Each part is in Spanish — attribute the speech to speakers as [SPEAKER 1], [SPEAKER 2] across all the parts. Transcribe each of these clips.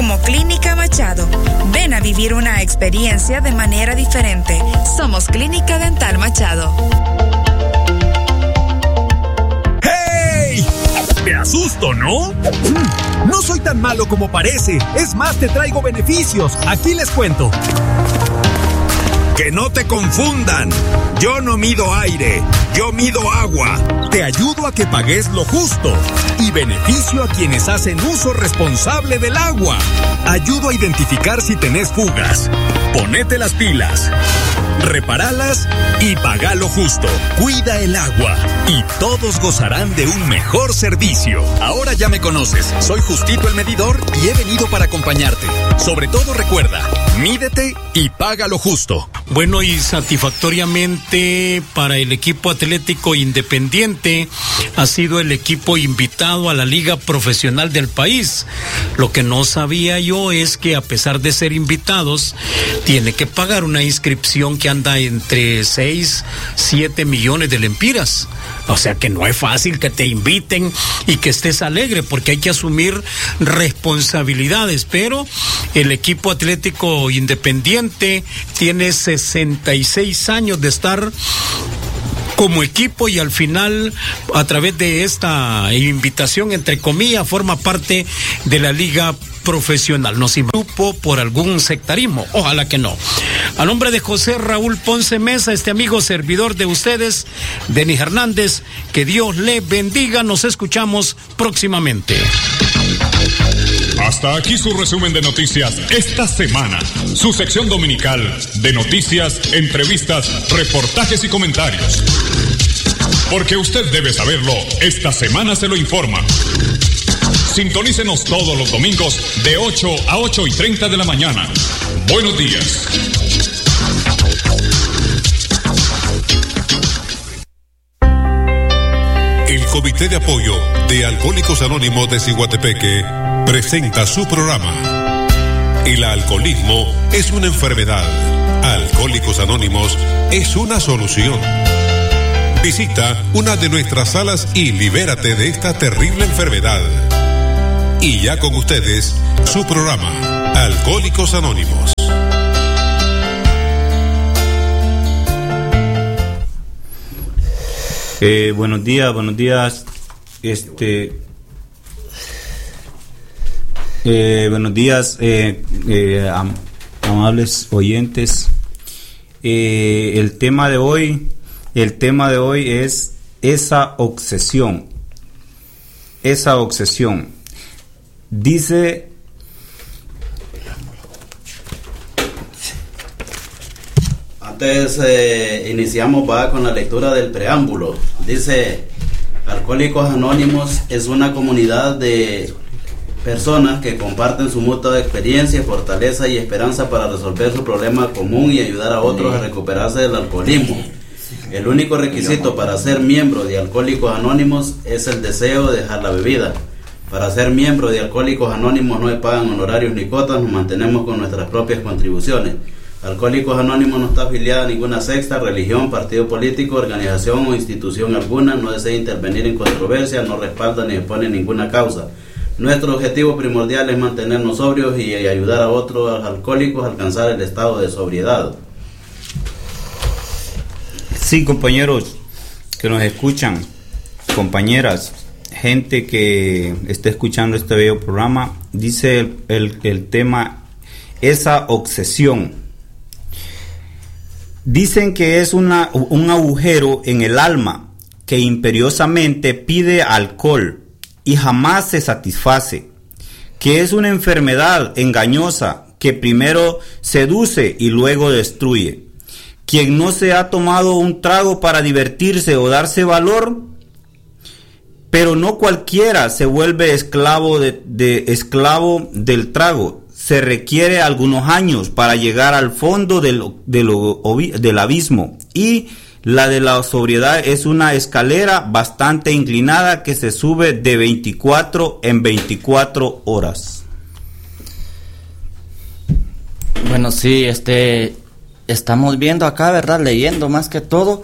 [SPEAKER 1] como Clínica Machado. Ven a vivir una experiencia de manera diferente. Somos Clínica Dental Machado.
[SPEAKER 2] ¡Hey! Te asusto, ¿no? No soy tan malo como parece. Es más, te traigo beneficios. Aquí les cuento. Que no te confundan. Yo no mido aire, yo mido agua. Te ayudo a que pagues lo justo y beneficio a quienes hacen uso responsable del agua. Ayudo a identificar si tenés fugas. Ponete las pilas, reparalas y paga lo justo. Cuida el agua y todos gozarán de un mejor servicio. Ahora ya me conoces, soy Justito el Medidor y he venido para acompañarte. Sobre todo recuerda, mídete y paga lo justo.
[SPEAKER 3] Bueno, y satisfactoriamente para el equipo atlético independiente ha sido el equipo invitado a la liga profesional del país. Lo que no sabía yo es que a pesar de ser invitados, tiene que pagar una inscripción que anda entre 6-7 millones de lempiras. O sea que no es fácil que te inviten y que estés alegre, porque hay que asumir responsabilidades. Pero el equipo atlético independiente tiene 66 años de estar como equipo y al final, a través de esta invitación, entre comillas, forma parte de la liga profesional. Nos grupo por algún sectarismo, ojalá que no. A nombre de José Raúl Ponce Mesa, este amigo servidor de ustedes, Denis Hernández, que Dios le bendiga. Nos escuchamos próximamente.
[SPEAKER 4] Hasta aquí su resumen de noticias esta semana. Su sección dominical de noticias, entrevistas, reportajes y comentarios. Porque usted debe saberlo, esta semana se lo informa. Sintonícenos todos los domingos de 8 a 8:30 de la mañana. Buenos días.
[SPEAKER 5] El Comité de Apoyo de Alcohólicos Anónimos de Ciguatepeque presenta su programa. El alcoholismo es una enfermedad. Alcohólicos Anónimos es una solución. Visita una de nuestras salas y libérate de esta terrible enfermedad. Y ya con ustedes, su programa, Alcohólicos Anónimos.
[SPEAKER 6] Buenos días. Buenos días, amables oyentes. El tema de hoy es esa obsesión. Dice
[SPEAKER 7] antes iniciamos con la lectura del preámbulo. Dice: Alcohólicos Anónimos es una comunidad de personas que comparten su mutua experiencia, fortaleza y esperanza para resolver su problema común y ayudar a otros a recuperarse del alcoholismo. El único requisito para ser miembro de Alcohólicos Anónimos es el deseo de dejar la bebida. Para ser miembro de Alcohólicos Anónimos no pagan honorarios ni cuotas, nos mantenemos con nuestras propias contribuciones. Alcohólicos Anónimos no está afiliada a ninguna secta, religión, partido político, organización o institución alguna, no desea intervenir en controversia, no respalda ni expone ninguna causa. Nuestro objetivo primordial es mantenernos sobrios y ayudar a otros alcohólicos a alcanzar el estado de sobriedad.
[SPEAKER 6] Sí, compañeros que nos escuchan, compañeras, gente que está escuchando este bello programa, dice el tema, esa obsesión. Dicen que es un agujero en el alma que imperiosamente pide alcohol y jamás se satisface, que es una enfermedad engañosa que primero seduce y luego destruye. Quien no se ha tomado un trago para divertirse o darse valor, pero no cualquiera se vuelve esclavo esclavo del trago. Se requiere algunos años para llegar al fondo del abismo, y la de la sobriedad es una escalera bastante inclinada que se sube de 24 en 24 horas.
[SPEAKER 8] Bueno, sí, estamos viendo acá, ¿verdad? Leyendo más que todo,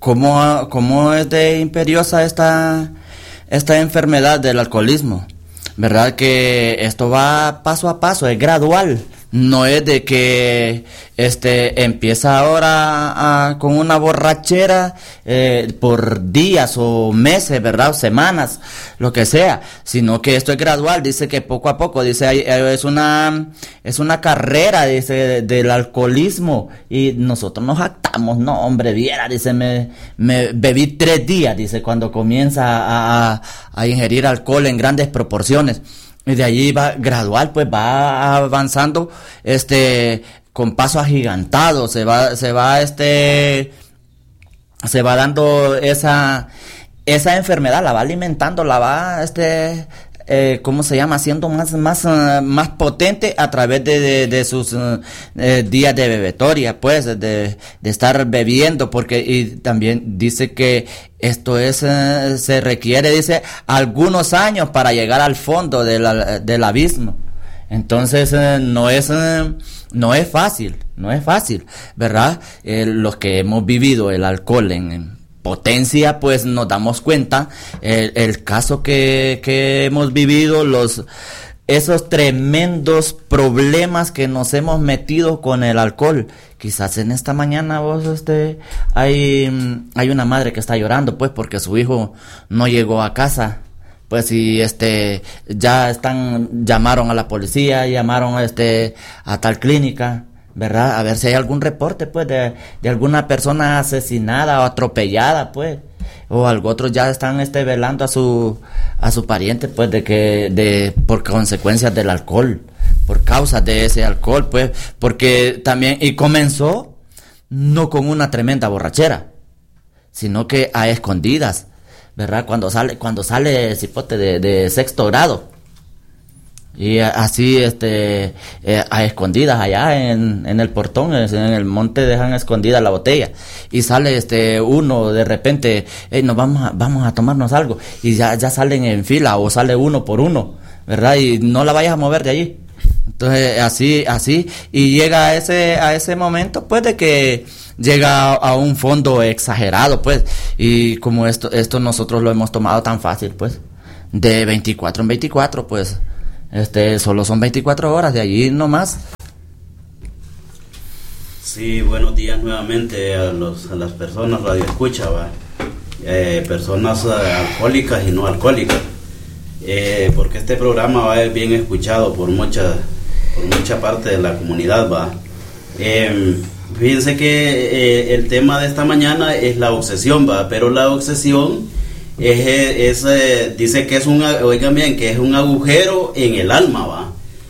[SPEAKER 8] cómo es de imperiosa esta enfermedad del alcoholismo. ¿verdad? Que esto va paso a paso, es gradual. No es de que empieza ahora con una borrachera por días o meses, ¿verdad? O semanas, lo que sea, sino que esto es gradual. Dice que poco a poco, dice, es una carrera, dice, del alcoholismo, y nosotros nos jactamos, no, hombre, viera, dice, me bebí 3 días, dice, cuando comienza a ingerir alcohol en grandes proporciones. Y de allí va gradual, pues va avanzando, con paso agigantado, se va dando esa enfermedad, la va alimentando, la va, ¿cómo se llama? Haciendo más potente a través de sus días de bebetoria, pues, de estar bebiendo, porque, y también dice que esto se requiere, dice, algunos años para llegar al fondo del abismo. Entonces, no es fácil, ¿verdad? Los que hemos vivido el alcohol en potencia, pues nos damos cuenta el caso que hemos vivido, esos tremendos problemas que nos hemos metido con el alcohol. Quizás en esta mañana vos hay una madre que está llorando, pues, porque su hijo no llegó a casa. Pues, y llamaron a la policía, llamaron a tal clínica, ¿verdad? A ver si hay algún reporte, pues, de alguna persona asesinada o atropellada, pues, o algo otro. Ya están velando a su pariente, pues, por consecuencias del alcohol, por causa de ese alcohol, pues, porque también, y comenzó no con una tremenda borrachera, sino que a escondidas, ¿verdad? Cuando sale cipote de 6º grado. Y así, a escondidas allá en el portón, en el monte dejan escondida la botella. Y sale uno de repente, nos vamos a tomarnos algo. Y ya salen en fila, o sale uno por uno, ¿verdad? Y no la vayas a mover de allí. Entonces, así, y llega a ese momento, pues, de que llega a un fondo exagerado, pues. Y como esto nosotros lo hemos tomado tan fácil, pues, de 24 en 24, pues, solo son 24 horas, de allí no más.
[SPEAKER 7] Sí, buenos días nuevamente a las personas radio escucha, ¿va? Personas alcohólicas y no alcohólicas, porque este programa va bien escuchado por mucha parte de la comunidad, ¿va? Fíjense que el tema de esta mañana es la obsesión, ¿va? Pero la obsesión dice que es oigan bien, que es un agujero en el alma, ¿va?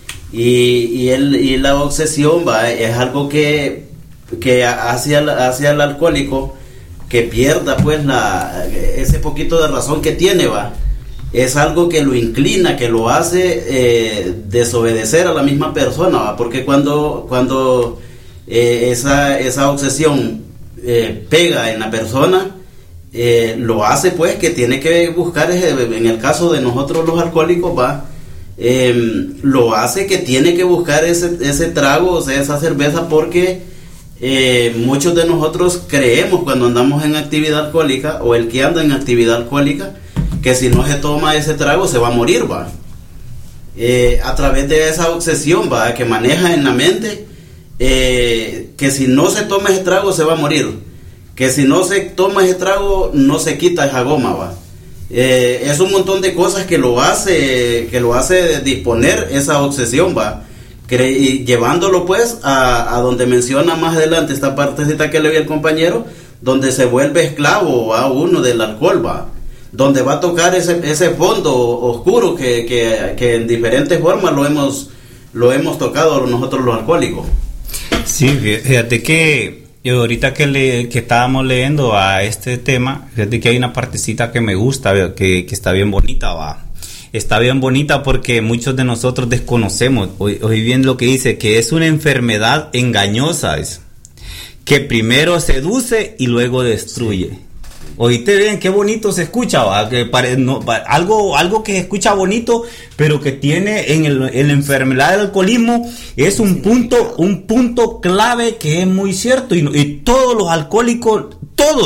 [SPEAKER 7] Y la obsesión, ¿va? Es algo que hacia el alcohólico que pierda, pues, ese poquito de razón que tiene, ¿va? Es algo que lo inclina, que lo hace desobedecer a la misma persona, ¿va? Porque cuando esa obsesión pega en la persona, lo hace, pues, que tiene que buscar, en el caso de nosotros los alcohólicos, ¿va? Lo hace que tiene que buscar ese trago, o sea, esa cerveza, porque muchos de nosotros creemos cuando andamos en actividad alcohólica, o el que anda en actividad alcohólica, que si no se toma ese trago se va a morir, ¿va? A través de esa obsesión, ¿va? Que maneja en la mente, que si no se toma ese trago se va a morir, que si no se toma ese trago no se quita esa goma, ¿va? Es un montón de cosas que lo hace disponer esa obsesión, ¿va? Y llevándolo, pues, a donde menciona más adelante esta partecita que le vi al compañero, donde se vuelve esclavo a uno del alcohol, ¿va? Donde va a tocar ese fondo oscuro que en diferentes formas lo hemos tocado nosotros los alcohólicos.
[SPEAKER 6] Sí, fíjate que ahorita que estábamos leyendo a este tema, fíjate que hay una partecita que me gusta, que está bien bonita, va. Está bien bonita porque muchos de nosotros desconocemos, oí bien lo que dice, que es una enfermedad engañosa, que primero seduce y luego destruye. Sí. Oíste bien, qué bonito se escucha, ¿va? Que algo que se escucha bonito, pero que tiene en la enfermedad del alcoholismo es un punto clave que es muy cierto, y todos los alcohólicos,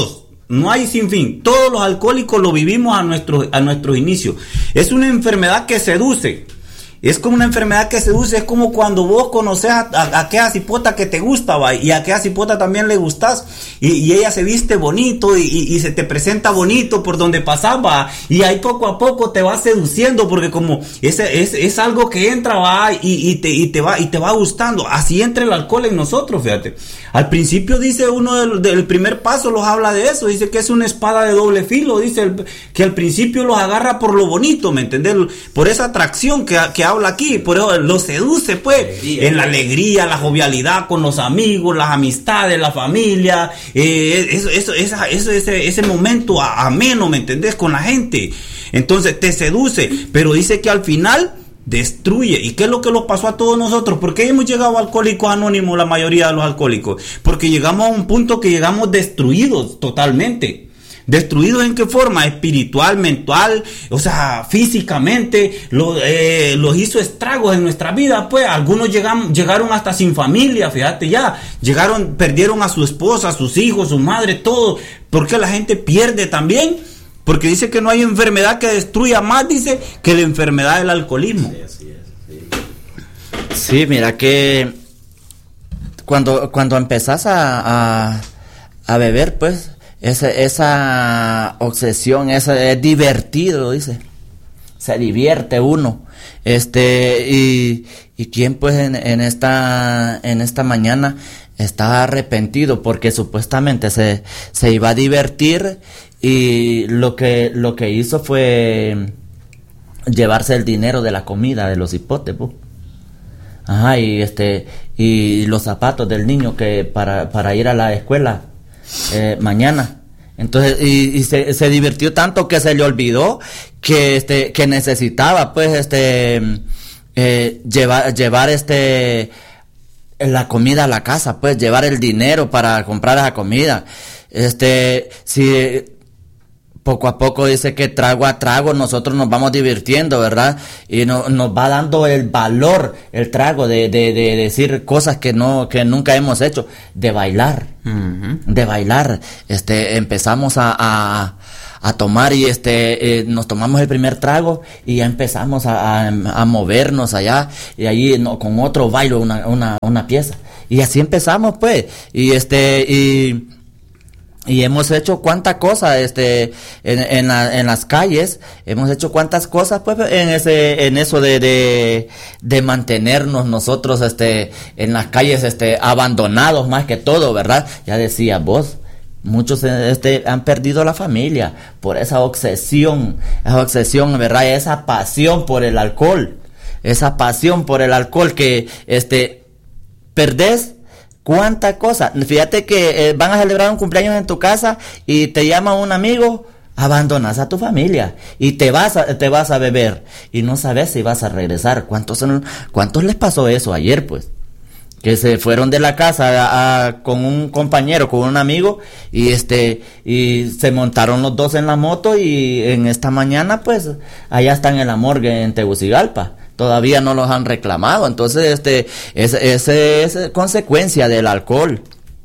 [SPEAKER 6] No hay sin fin. Todos los alcohólicos lo vivimos a nuestros inicios. Es una enfermedad que seduce. Es como una enfermedad que seduce. Es como cuando vos conoces a aquella cipota que te gusta, ¿va? Y a aquella cipota también le gustás. Y ella se viste bonito y se te presenta bonito por donde pasaba. Y ahí poco a poco te va seduciendo, porque como es algo que entra, va, y te va gustando. Así entra el alcohol en nosotros, fíjate. Al principio dice uno del primer paso, los habla de eso. Dice que es una espada de doble filo. Dice que al principio los agarra por lo bonito, ¿me entendés? Por esa atracción que habla aquí, por eso lo seduce, pues, en la alegría, la jovialidad con los amigos, las amistades, la familia, ese momento ameno, ¿me entendés? Con la gente. Entonces te seduce, pero dice que al final destruye. ¿Y qué es lo que nos pasó a todos nosotros? ¿Por qué hemos llegado a Alcohólicos Anónimos, la mayoría de los alcohólicos? Porque llegamos a un punto que llegamos destruidos totalmente. ¿Destruidos en qué forma? Espiritual, mental, o sea, físicamente, los hizo estragos en nuestra vida, pues. Algunos llegaron hasta sin familia, fíjate ya. Perdieron a su esposa, a sus hijos, su madre, todo. ¿Por qué la gente pierde también? Porque dice que no hay enfermedad que destruya más, dice, que la enfermedad del alcoholismo.
[SPEAKER 7] Sí, así es.
[SPEAKER 8] Sí, mira que cuando empezás a beber, pues, esa obsesión, es divertido, dice. Se divierte uno. Y quien pues en esta mañana está arrepentido porque supuestamente se iba a divertir, y lo que hizo fue llevarse el dinero de la comida de los hipotes, pues. Ajá, y los zapatos del niño que para ir a la escuela mañana. Entonces, y se divirtió tanto que se le olvidó que necesitaba, pues, llevar la comida a la casa, pues, llevar el dinero para comprar esa comida. Si poco a poco dice que trago a trago nosotros nos vamos divirtiendo, ¿verdad? Y nos va dando el valor, el trago de decir cosas que nunca hemos hecho, de bailar. Uh-huh. De bailar. Empezamos a tomar y nos tomamos el primer trago y ya empezamos a movernos allá, y ahí con otro bailo una pieza. Y así empezamos, pues. Y hemos hecho cuántas cosas en las calles, hemos hecho cuántas cosas, pues, en eso de mantenernos nosotros en las calles abandonados más que todo, ¿verdad? Ya decía vos, muchos han perdido la familia por esa obsesión, ¿verdad? Esa pasión por el alcohol que perdés. ¿Cuánta cosa? Fíjate que van a celebrar un cumpleaños en tu casa y te llama un amigo, abandonas a tu familia y te vas a beber y no sabes si vas a regresar. ¿Cuántos les pasó eso ayer, pues? Que se fueron de la casa con un compañero, con un amigo, y se montaron los dos en la moto, y en esta mañana, pues, allá están en la morgue en Tegucigalpa. Todavía no los han reclamado. Entonces, es consecuencia del alcohol.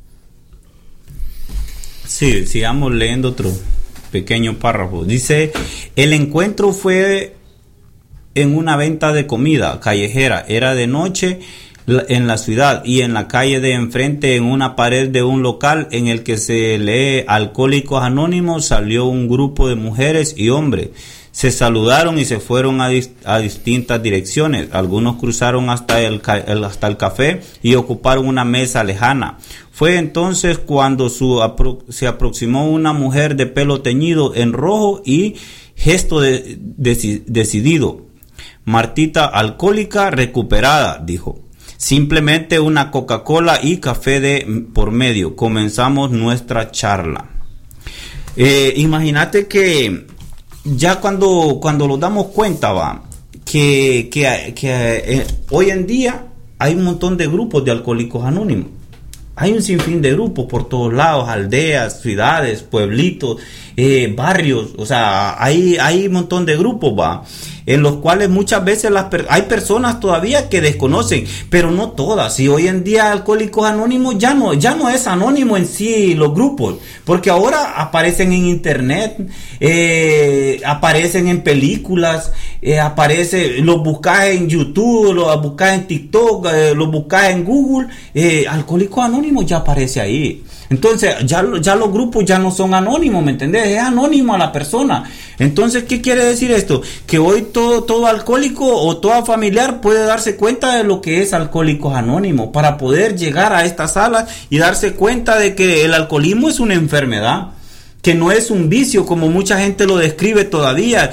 [SPEAKER 6] Sí, sigamos leyendo otro pequeño párrafo. Dice, el encuentro fue en una venta de comida callejera. Era de noche en la ciudad, y en la calle de enfrente, en una pared de un local en el que se lee Alcohólicos Anónimos, salió un grupo de mujeres y hombres. Se saludaron y se fueron a distintas direcciones. Algunos cruzaron hasta el café y ocuparon una mesa lejana. Fue entonces cuando se aproximó una mujer de pelo teñido en rojo y gesto decidido. Martita alcohólica recuperada, dijo. Simplemente una Coca-Cola y café por medio. Comenzamos nuestra charla. Imagínate que ya cuando nos damos cuenta, va, que hoy en día hay un montón de grupos de Alcohólicos Anónimos. Hay un sinfín de grupos por todos lados, aldeas, ciudades, pueblitos, barrios, o sea, hay un montón de grupos, va, en los cuales muchas veces hay personas todavía que desconocen, pero no todas. Y hoy en día Alcohólicos Anónimos ya no es anónimo en sí los grupos, porque ahora aparecen en internet, aparecen en películas, los buscas en YouTube, los buscas en TikTok, los buscas en Google, Alcohólicos Anónimos ya aparece ahí. Entonces ya los grupos ya no son anónimos, ¿me entendés? Es anónimo a la persona. Entonces, ¿qué quiere decir esto? Que hoy todo alcohólico o toda familiar puede darse cuenta de lo que es Alcohólicos Anónimos para poder llegar a estas salas y darse cuenta de que el alcoholismo es una enfermedad, que no es un vicio como mucha gente lo describe todavía,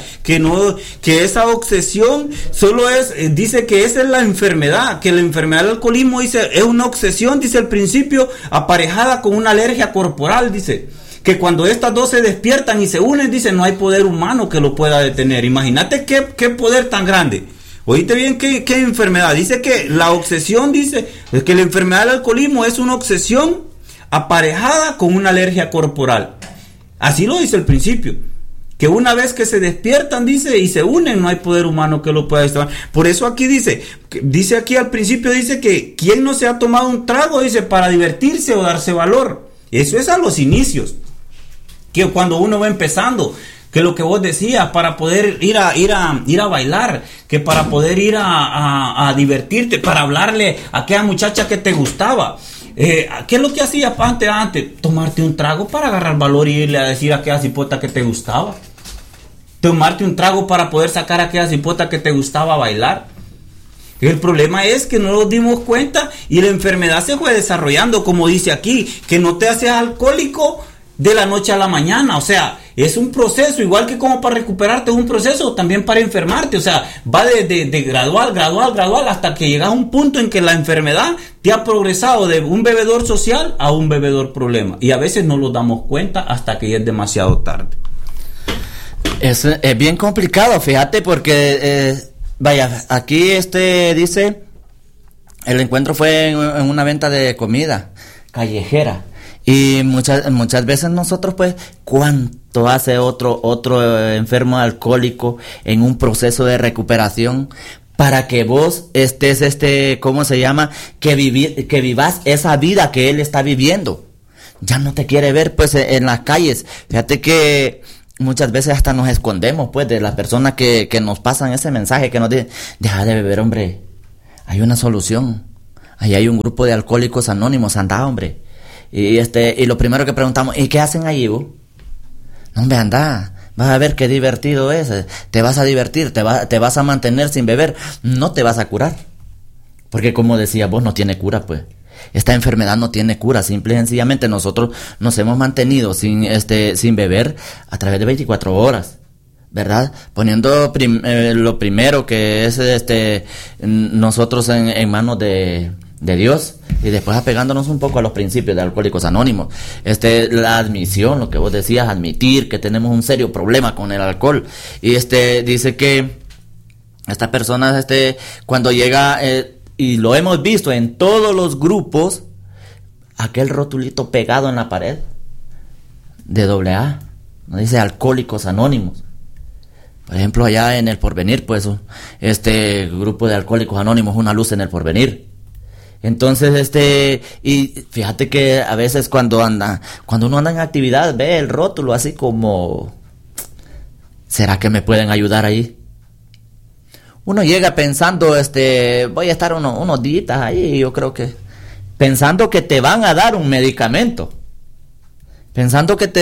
[SPEAKER 6] que esa obsesión solo dice que esa es la enfermedad, que la enfermedad del alcoholismo dice es una obsesión, dice el principio, aparejada con una alergia corporal, dice que cuando estas dos se despiertan y se unen, dice, no hay poder humano que lo pueda detener. Imagínate qué poder tan grande. ¿Oíste bien qué enfermedad? Dice que la obsesión, dice que la enfermedad del alcoholismo es una obsesión aparejada con una alergia corporal. Así lo dice el principio, que una vez que se despiertan, dice, y se unen, no hay poder humano que lo pueda destrabar. Por eso aquí dice aquí al principio, dice que quien no se ha tomado un trago, dice, para divertirse o darse valor. Eso es a los inicios, que cuando uno va empezando, que lo que vos decías, para poder ir a bailar, que para poder ir a divertirte, para hablarle a aquella muchacha que te gustaba. ¿Qué es lo que hacías antes? Tomarte un trago para agarrar valor y irle a decir a aquella cipota que te gustaba. Tomarte un trago para poder sacar a aquella cipota que te gustaba bailar. El problema es que no nos dimos cuenta y la enfermedad se fue desarrollando, como dice aquí, que no te haces alcohólico de la noche a la mañana. O sea, es un proceso, igual que como para recuperarte es un proceso, también para enfermarte. O sea, va de gradual hasta que llegas a un punto en que la enfermedad te ha progresado de un bebedor social a un bebedor problema. Y a veces no nos damos cuenta hasta que ya es demasiado tarde.
[SPEAKER 8] Es bien complicado, fíjate, porque vaya, aquí dice, el encuentro fue en una venta de comida callejera. Y muchas veces nosotros, pues, ¿cuánto hace otro enfermo alcohólico en un proceso de recuperación para que vos estés, ¿cómo se llama? Que vivas esa vida que él está viviendo? Ya no te quiere ver, pues, en las calles. Fíjate que muchas veces hasta nos escondemos, pues, de las personas que nos pasan ese mensaje, que nos dicen, deja de beber, hombre, hay una solución. Ahí hay un grupo de Alcohólicos Anónimos, anda, hombre. Y lo primero que preguntamos, ¿y qué hacen allí, vos? No, hombre, anda, vas a ver qué divertido es, te vas a divertir, te vas a mantener sin beber, no te vas a curar. Porque como decía vos, no tiene cura, pues. Esta enfermedad no tiene cura, simple y sencillamente nosotros nos hemos mantenido sin beber a través de 24 horas. ¿Verdad? Poniendo lo primero que es nosotros en manos de Dios, y después apegándonos un poco a los principios de Alcohólicos Anónimos. La admisión, lo que vos decías, admitir que tenemos un serio problema con el alcohol. Y dice que esta persona, cuando llega, y lo hemos visto en todos los grupos, aquel rotulito pegado en la pared de AA, ¿no? Dice Alcohólicos Anónimos. Por ejemplo, allá en El Porvenir, pues, grupo de Alcohólicos Anónimos, una luz en El Porvenir. Entonces, y fíjate que a veces cuando uno anda en actividad, ve el rótulo así como, ¿será que me pueden ayudar ahí? Uno llega pensando, voy a estar unos días ahí, yo creo que, pensando que te van a dar un medicamento, pensando que te